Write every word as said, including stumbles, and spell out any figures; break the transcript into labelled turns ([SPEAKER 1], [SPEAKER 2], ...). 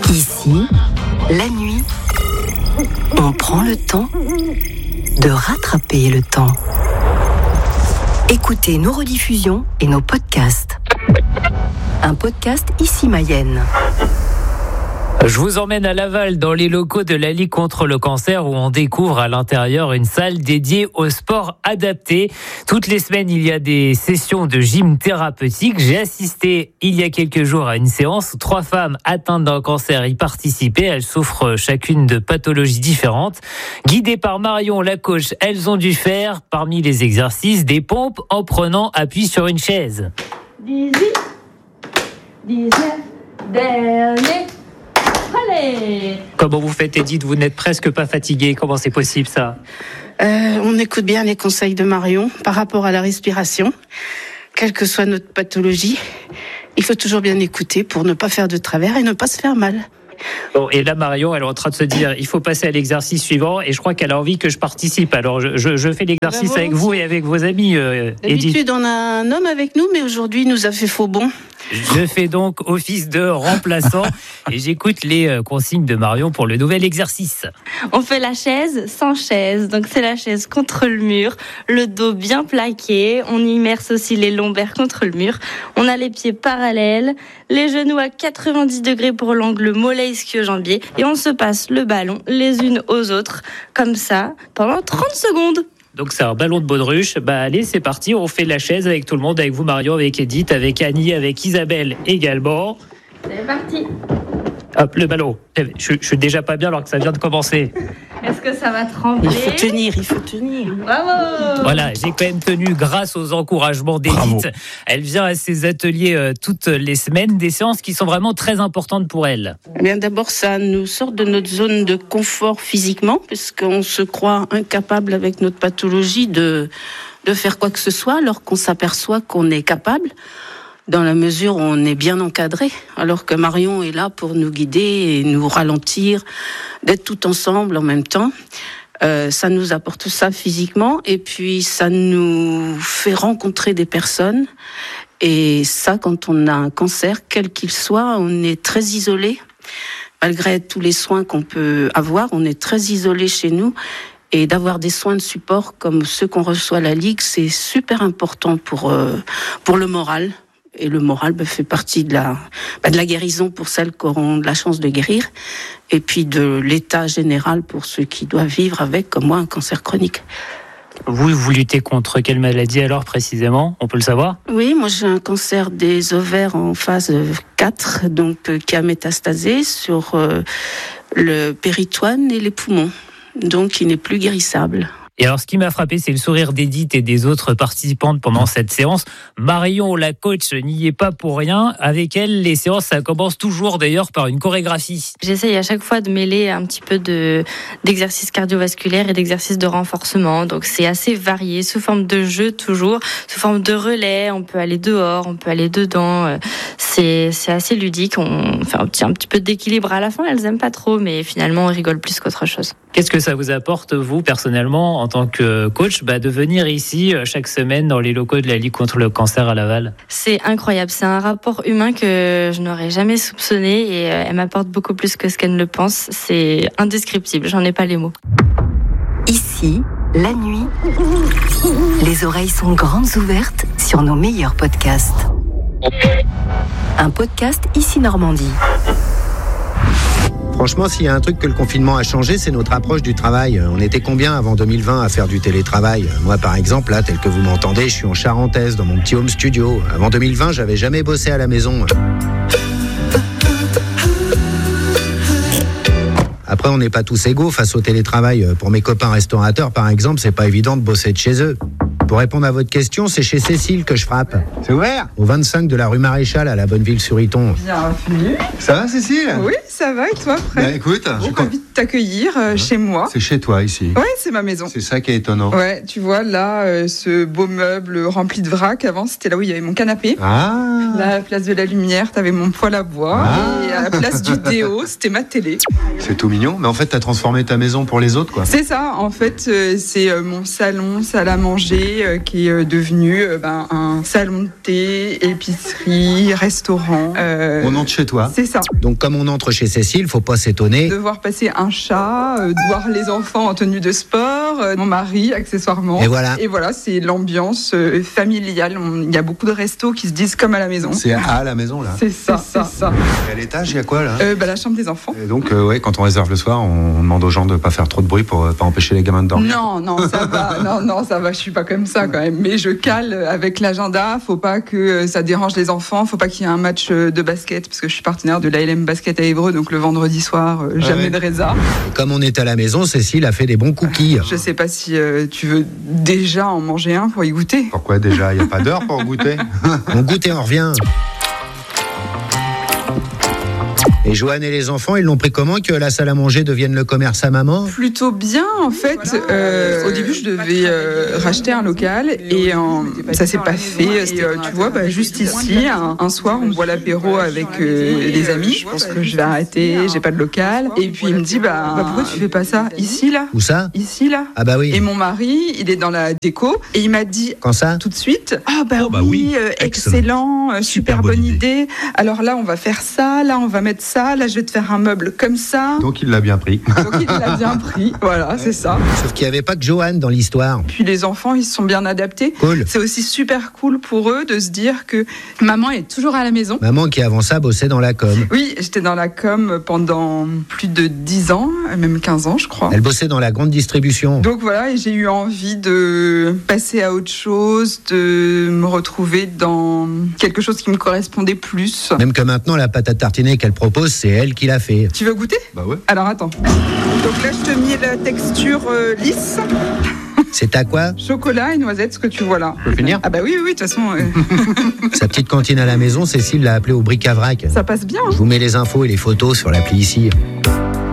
[SPEAKER 1] Ici, la nuit, on prend le temps de rattraper le temps. Écoutez nos rediffusions et nos podcasts. Un podcast Ici Mayenne.
[SPEAKER 2] Je vous emmène à Laval dans les locaux de la Ligue contre le cancer où on découvre à l'intérieur une salle dédiée au sport adapté. Toutes les semaines, il y a des sessions de gym thérapeutique. J'ai assisté il y a quelques jours à une séance où trois femmes atteintes d'un cancer y participaient. Elles souffrent chacune de pathologies différentes. Guidées par Marion, la coach, elles ont dû faire, parmi les exercices, des pompes en prenant appui sur une chaise.
[SPEAKER 3] dix-huit, dix-neuf, dernier. Allez.
[SPEAKER 2] Comment vous faites, Edith? Vous n'êtes presque pas fatiguée. Comment c'est possible, ça?
[SPEAKER 4] euh, On écoute bien les conseils de Marion par rapport à la respiration. Quelle que soit notre pathologie, il faut toujours bien écouter pour ne pas faire de travers et ne pas se faire mal.
[SPEAKER 2] Bon, et là, Marion, elle est en train de se dire, il faut passer à l'exercice suivant, et je crois qu'elle a envie que je participe. Alors, je, je, je fais l'exercice avec vous et avec vos amis, euh, Edith.
[SPEAKER 4] D'habitude, on a un homme avec nous, mais aujourd'hui, il nous a fait faux bond.
[SPEAKER 2] Je fais donc office de remplaçant et j'écoute les consignes de Marion pour le nouvel exercice.
[SPEAKER 3] On fait la chaise sans chaise. Donc c'est la chaise contre le mur, le dos bien plaqué. On immerse aussi les lombaires contre le mur. On a les pieds parallèles, les genoux à quatre-vingt-dix degrés pour l'angle mollet ischio-jambier. Et on se passe le ballon les unes aux autres, comme ça, pendant trente secondes.
[SPEAKER 2] Donc c'est un ballon de baudruche. Bah allez, c'est parti, on fait la chaise avec tout le monde, avec vous Marion, avec Edith, avec Annie, avec Isabelle également.
[SPEAKER 3] C'est parti.
[SPEAKER 2] Hop, le ballon. Je, je suis déjà pas bien alors que ça vient de commencer.
[SPEAKER 3] Est-ce que ça va trembler?
[SPEAKER 4] Il faut tenir, il faut tenir.
[SPEAKER 3] Bravo.
[SPEAKER 2] Voilà, j'ai quand même tenu grâce aux encouragements d'Edith. Elle vient à ses ateliers euh, toutes les semaines, des séances qui sont vraiment très importantes pour elle.
[SPEAKER 4] Eh bien, d'abord, ça nous sort de notre zone de confort physiquement, puisqu'on se croit incapable avec notre pathologie de, de faire quoi que ce soit, alors qu'on s'aperçoit qu'on est capable, dans la mesure où on est bien encadré, alors que Marion est là pour nous guider et nous ralentir, d'être tout ensemble en même temps. Euh, ça nous apporte ça physiquement, et puis ça nous fait rencontrer des personnes. Et ça, quand on a un cancer, quel qu'il soit, on est très isolé. Malgré tous les soins qu'on peut avoir, on est très isolé chez nous. Et d'avoir des soins de support comme ceux qu'on reçoit à la Ligue, c'est super important pour, euh, pour le moral. Et le moral bah, fait partie de la, bah, de la guérison pour celles qui auront de la chance de guérir, et puis de l'état général pour ceux qui doivent vivre avec, comme moi, un cancer chronique.
[SPEAKER 2] Vous, vous luttez contre quelle maladie alors précisément? On peut le savoir?
[SPEAKER 4] Oui, moi j'ai un cancer des ovaires en phase quatre, donc euh, qui a métastasé sur euh, le péritoine et les poumons, donc il n'est plus guérissable.
[SPEAKER 2] Et alors, ce qui m'a frappé, c'est le sourire d'Edith et des autres participantes pendant cette séance. Marion, la coach, n'y est pas pour rien. Avec elle, les séances, ça commence toujours d'ailleurs par une chorégraphie.
[SPEAKER 3] J'essaye à chaque fois de mêler un petit peu de, d'exercices cardiovasculaires et d'exercices de renforcement. Donc, c'est assez varié, sous forme de jeu toujours, sous forme de relais. On peut aller dehors, on peut aller dedans. C'est, c'est assez ludique. On fait un petit, un petit peu d'équilibre à la fin. Elles aiment pas trop, mais finalement, on rigole plus qu'autre chose.
[SPEAKER 2] Qu'est-ce que ça vous apporte, vous, personnellement, en tant que coach, bah, de venir ici chaque semaine dans les locaux de la Ligue contre le cancer à Laval?
[SPEAKER 3] C'est incroyable. C'est un rapport humain que je n'aurais jamais soupçonné, et elle m'apporte beaucoup plus que ce qu'elle ne le pense. C'est indescriptible. J'en ai pas les mots.
[SPEAKER 1] Ici, la nuit, les oreilles sont grandes ouvertes sur nos meilleurs podcasts. Un podcast Ici Normandie.
[SPEAKER 5] Franchement, s'il y a un truc que le confinement a changé, c'est notre approche du travail. On était combien avant deux mille vingt à faire du télétravail? Moi, par exemple, là, tel que vous m'entendez, je suis en Charentaise, dans mon petit home studio. Avant deux mille vingt, j'avais jamais bossé à la maison. Après, on n'est pas tous égaux face au télétravail. Pour mes copains restaurateurs, par exemple, c'est pas évident de bosser de chez eux. Pour répondre à votre question, c'est chez Cécile que je frappe.
[SPEAKER 6] C'est ouvert?
[SPEAKER 5] Au vingt-cinq de la rue Maréchal, à la Bonneville-sur-Iton.
[SPEAKER 7] Bienvenue.
[SPEAKER 6] Ça va, Cécile?
[SPEAKER 7] Oui, ça va, et toi,
[SPEAKER 6] Bah,
[SPEAKER 7] prêt?
[SPEAKER 6] écoute,
[SPEAKER 7] Bon,
[SPEAKER 6] je...
[SPEAKER 7] envie de t'accueillir euh, chez moi.
[SPEAKER 6] c'est chez toi, ici.
[SPEAKER 7] Ouais, c'est ma maison.
[SPEAKER 6] C'est ça qui est étonnant.
[SPEAKER 7] Ouais, tu vois, là, euh, ce beau meuble rempli de vrac, avant, c'était là où il y avait mon canapé.
[SPEAKER 6] Ah.
[SPEAKER 7] Là, à la place de la lumière, t'avais mon poêle à bois.
[SPEAKER 6] Ah.
[SPEAKER 7] Et à la place du déo, c'était ma télé.
[SPEAKER 6] C'est tout mignon, mais en fait, t'as transformé ta maison pour les autres, quoi.
[SPEAKER 7] C'est ça, en fait, euh, c'est euh, mon salon, salle à manger, café euh, qui est euh, devenu euh, ben, un salon de thé, épicerie, restaurant. Euh,
[SPEAKER 6] On entre chez toi.
[SPEAKER 7] C'est ça.
[SPEAKER 5] Donc comme on entre chez Cécile, faut pas s'étonner.
[SPEAKER 7] De voir passer un chat, euh, de voir les enfants en tenue de sport, euh, mon mari accessoirement.
[SPEAKER 5] Et voilà.
[SPEAKER 7] Et voilà, c'est l'ambiance euh, familiale. On- Il y a beaucoup de restos qui se disent comme à la maison.
[SPEAKER 6] C'est à la maison, là.
[SPEAKER 7] C'est ça, c'est ça.
[SPEAKER 6] Et à l'étage, il y a quoi, là
[SPEAKER 7] Euh, bah, la chambre des enfants.
[SPEAKER 6] Et donc, euh, ouais, quand on réserve le soir, on demande aux gens de pas faire trop de bruit pour euh, pas empêcher les gamins de dormir.
[SPEAKER 7] Non, non, ça va. Non, non, ça va. Je suis pas comme ça quand même. Mais je cale avec l'agenda. Faut pas que euh, ça dérange les enfants. Faut pas qu'il y ait un match euh, de basket parce que je suis partenaire de l'A L M Basket à Évreux. Donc le vendredi soir, euh, jamais
[SPEAKER 6] ouais.
[SPEAKER 7] de résa.
[SPEAKER 5] Et comme on est à la maison, Cécile a fait des bons cookies.
[SPEAKER 7] Je sais pas si euh, tu veux déjà en manger un pour y goûter.
[SPEAKER 6] Pourquoi déjà? Il n'y a pas d'heure pour goûter?
[SPEAKER 5] On goûte et on revient. Et Joanne et les enfants, ils l'ont pris comment que la salle à manger devienne le commerce à maman?
[SPEAKER 7] Plutôt bien en fait. Euh, au début, je devais euh, racheter un local et euh, ça s'est pas fait. Et, euh, tu vois, bah, juste ici, un, un soir, on boit l'apéro avec euh, des amis. Je pense que je vais arrêter. J'ai pas de local. Et puis il me dit, bah, bah pourquoi tu fais pas ça ici là?
[SPEAKER 5] Où ça?
[SPEAKER 7] Ici là.
[SPEAKER 5] Ah bah oui.
[SPEAKER 7] Et mon mari, il est dans la déco et il m'a dit
[SPEAKER 5] Quand ça?
[SPEAKER 7] tout de suite, ah bah,
[SPEAKER 6] Oh, bah
[SPEAKER 7] oui,
[SPEAKER 6] oui,
[SPEAKER 7] euh,
[SPEAKER 6] excellent.
[SPEAKER 7] excellent, euh, super, bonne idée. Alors là, on va faire ça, là, on va mettre ça, là, je vais te faire un meuble comme ça.
[SPEAKER 6] Donc, il l'a bien pris.
[SPEAKER 7] Donc il l'a bien pris, voilà, c'est ça.
[SPEAKER 5] Sauf qu'il n'y avait pas que Joanne dans l'histoire.
[SPEAKER 7] Puis les enfants, ils se sont bien adaptés.
[SPEAKER 5] Cool.
[SPEAKER 7] C'est aussi super cool pour eux de se dire que maman est toujours à la maison.
[SPEAKER 5] Maman qui avant ça bossait dans la com.
[SPEAKER 7] Oui, j'étais dans la com pendant plus de dix ans, même quinze ans, je crois.
[SPEAKER 5] Elle bossait dans la grande distribution.
[SPEAKER 7] Donc voilà, et j'ai eu envie de passer à autre chose, de me retrouver dans quelque chose qui me correspondait plus.
[SPEAKER 5] Même que maintenant, la pâte à tartiner qu'elle propose, c'est elle qui l'a fait.
[SPEAKER 7] Tu veux goûter?
[SPEAKER 6] Bah ouais.
[SPEAKER 7] Alors attends. Donc là, je te mets la texture euh, lisse,
[SPEAKER 5] C'est à quoi?
[SPEAKER 7] chocolat et noisette, ce que tu vois là.
[SPEAKER 6] Je peux finir?
[SPEAKER 7] Ah bah oui, oui, oui, de toute façon, euh,
[SPEAKER 5] Sa petite cantine à la maison, Cécile l'a appelée au bric-à-vrac.
[SPEAKER 7] ça passe bien. hein.
[SPEAKER 5] Je vous mets les infos et les photos sur l'appli ici.